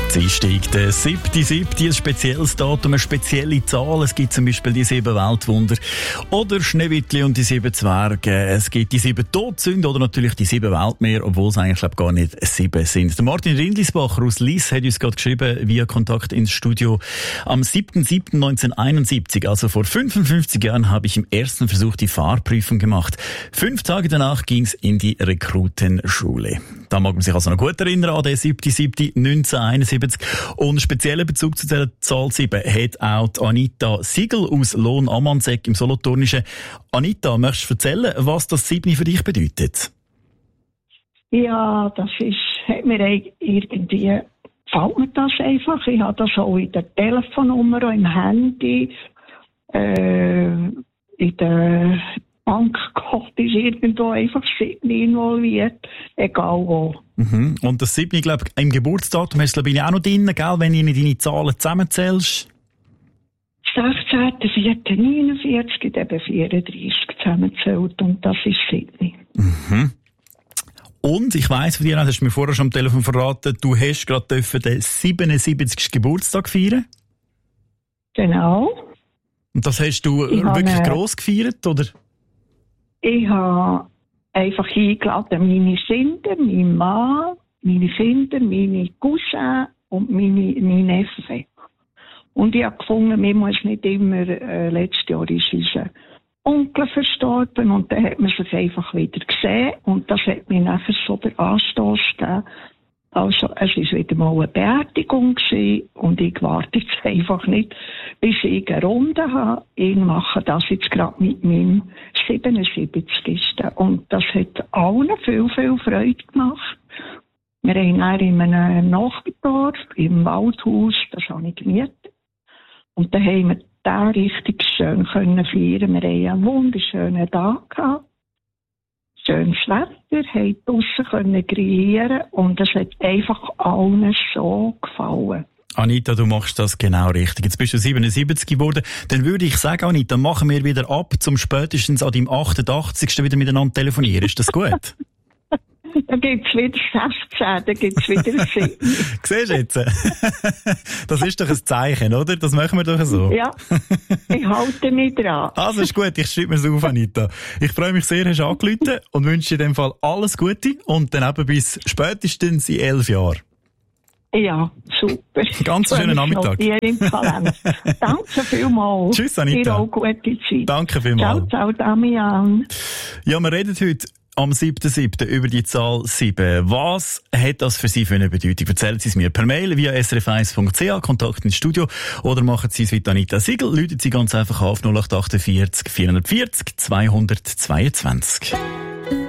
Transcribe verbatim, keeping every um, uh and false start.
Dienstag, der siebte siebte ein spezielles Datum, eine spezielle Zahl. Es gibt zum Beispiel die sieben Weltwunder oder Schneewittli und die sieben Zwerge. Es gibt die sieben Todsünden oder natürlich die sieben Weltmeere, obwohl es eigentlich glaub, gar nicht sieben sind. Der Martin Rindlisbacher aus Lies hat uns gerade geschrieben, via Kontakt ins Studio. Am siebten siebten neunzehnhunderteinundsiebzig, also vor fünfundfünfzig Jahren, habe ich im ersten Versuch die Fahrprüfung gemacht. Fünf Tage danach ging es in die Rekrutenschule. Da mag man sich also noch gut erinnern an den siebten siebten neunzehnhunderteinundsiebzig. Und speziellen Bezug zu der Zahl sieben hat auch die Anita Siegel aus Lohn-Ammannsegg im Solothurnischen. Anita, möchtest du erzählen, was das sieben für dich bedeutet? Ja, das ist, hat mir irgendwie, gefällt mir das einfach. Ich habe das auch in der Telefonnummer, im Handy, äh, in der Bankcode ist irgendwo einfach sieben involviert, egal wo. Mhm. Und das sieben, ich glaube, im Geburtsdatum hast du, glaube ich, auch noch drin, gell, wenn du deine Zahlen zusammenzählst? sechzehnten vierten neunundvierzig, ich habe vierunddreissig zusammenzählt und das ist sieben. Mhm. Und ich weiss von dir, das hast du mir vorher schon am Telefon verraten, du hast gerade den siebenundsiebzigsten Geburtstag feiern. Genau. Und das hast du ich wirklich habe, gross gefeiert, oder? Ich habe einfach eingeladen, meine Kinder, mein Mann, meine Kinder, meine Cousins und meine, mein Neffe. Und ich habe gefunden, man muss nicht immer, äh, letztes Jahr ist unser Onkel verstorben und dann hat man sich einfach wieder gesehen und das hat mir nachher so den Anstoß gegeben. Also, es war wieder mal eine Beerdigung gewesen und ich warte jetzt einfach nicht, bis ich eine Runde habe. Ich mache das jetzt gerade mit meinem siebenundsiebzigsten Und das hat allen viel, viel Freude gemacht. Wir haben dann in einem Nachbardorf, im Waldhaus, das habe ich gemietet. Und dann haben wir da richtig schön können feiern. Wir haben einen wunderschönen Tag gehabt. Schönes Wetter, haben draussen können grillieren und es hat einfach allen so gefallen. Anita, du machst das genau richtig. Jetzt bist du siebenundsiebzig geworden. Dann würde ich sagen, Anita, machen wir wieder ab, zum spätestens an deinem achtundachtzigsten wieder miteinander telefonieren. Ist das gut? Dann gibt es wieder sechzehn, dann gibt es wieder sieben. Siehst du jetzt? Das ist doch ein Zeichen, oder? Das machen wir doch so. Ja, ich halte mich dran. Also ist gut, ich schreibe mir es auf, Anita. Ich freue mich sehr, hast du angerufen und wünsche dir in dem Fall alles Gute und dann eben bis spätestens in elf Jahren. Ja, super. Ganz schönen Nachmittag. Im Kalender. Danke vielmals. Tschüss, Anita. Dir auch gute Zeit. Danke vielmals. Ciao, ciao, Damian. Ja, wir reden heute am siebten siebten über die Zahl sieben. Was hat das für Sie für eine Bedeutung? Erzählen Sie es mir per Mail via s r f eins punkt c h, Kontakt ins Studio, oder machen Sie es wie Anita Siegel, läuten Sie ganz einfach auf null acht vier acht vierundvierzig zweihundertzweiundzwanzig.